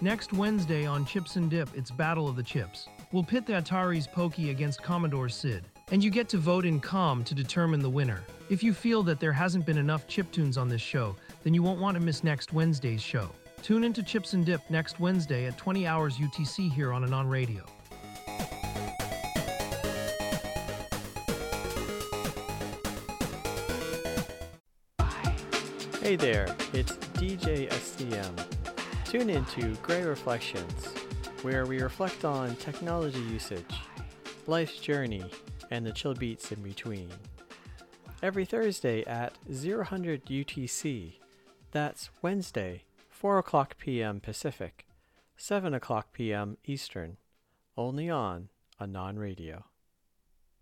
Next Wednesday on Chips and Dip, it's Battle of the Chips. We'll pit the Atari's Pokey against Commodore Sid, and you get to vote in COM to determine the winner. If you feel that there hasn't been enough chiptunes on this show, then you won't want to miss next Wednesday's show. Tune into Chips and Dip next Wednesday at 20 hours UTC here on Anon Radio. Hey there, it's DJ SCM. Tune into Grey Reflections, where we reflect on technology usage, life's journey, and the chill beats in between. Every Thursday at 0000 UTC, that's Wednesday, 4 o'clock p.m. Pacific, 7 o'clock p.m. Eastern, only on Anon Radio.